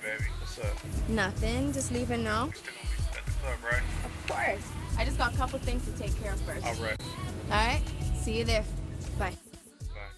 baby? What's up? Nothing. Just leaving now. We still gonna be at the club, right? Of course. I just got a couple things to take care of first. All right. All right. See you there. Bye.